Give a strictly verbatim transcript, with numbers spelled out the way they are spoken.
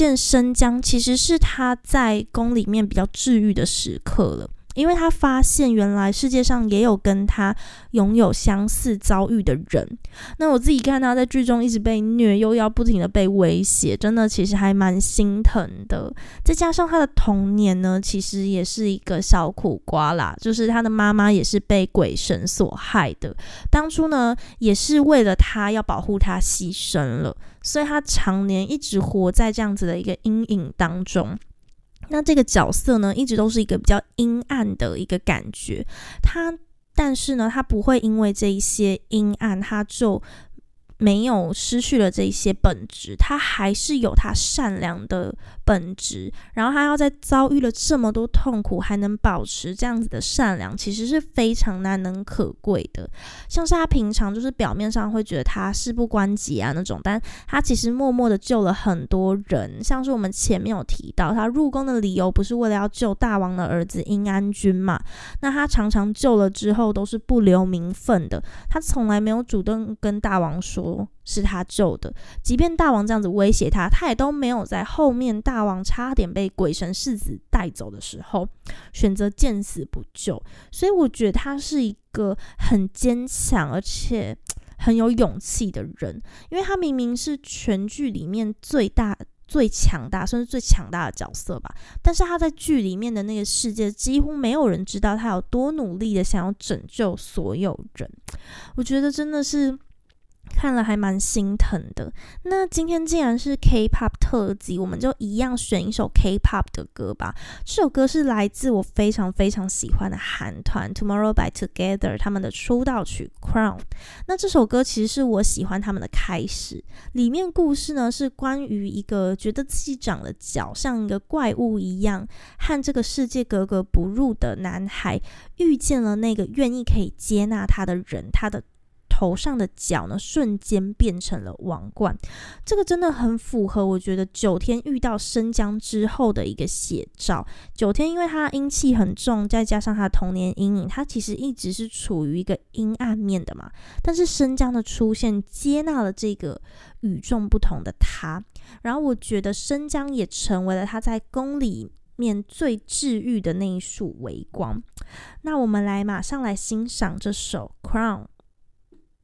见生姜其实是他在宫里面比较治愈的时刻了，因为他发现原来世界上也有跟他拥有相似遭遇的人。那我自己看他在剧中一直被虐，又要不停的被威胁，真的其实还蛮心疼的。再加上他的童年呢，其实也是一个小苦瓜啦，就是他的妈妈也是被鬼神所害的，当初呢也是为了他要保护他牺牲了，所以他常年一直活在这样子的一个阴影当中。那这个角色呢，一直都是一个比较阴暗的一个感觉，他但是呢，他不会因为这一些阴暗，他就没有失去了这一些本质，他还是有他善良的本质，然后他要在遭遇了这么多痛苦还能保持这样子的善良，其实是非常难能可贵的。像是他平常就是表面上会觉得他事不关己啊那种，但他其实默默的救了很多人，像是我们前面有提到，他入宫的理由不是为了要救大王的儿子殷安君嘛，那他常常救了之后都是不留名分的，他从来没有主动跟大王说是他救的，即便大王这样子威胁他，他也都没有在后面大王差点被鬼神世子带走的时候选择见死不救。所以我觉得他是一个很坚强而且很有勇气的人，因为他明明是全剧里面最大最强大甚至最强大的角色吧，但是他在剧里面的那个世界几乎没有人知道他有多努力的想要拯救所有人。我觉得真的是看了还蛮心疼的。那今天既然是 K-pop 特辑，我们就一样选一首 K-pop 的歌吧。这首歌是来自我非常非常喜欢的韩团 Tomorrow by Together 他们的出道曲 Crown。 那这首歌其实是我喜欢他们的开始，里面故事呢是关于一个觉得自己长了脚像一个怪物一样和这个世界格格不入的男孩遇见了那个愿意可以接纳他的人，他的头上的角呢瞬间变成了王冠。这个真的很符合我觉得九天遇到生姜之后的一个写照。九天因为他阴气很重，再加上他的童年阴影，他其实一直是处于一个阴暗面的嘛，但是生姜的出现接纳了这个与众不同的他，然后我觉得生姜也成为了他在宫里面最治愈的那一束微光。那我们来马上来欣赏这首 Crown。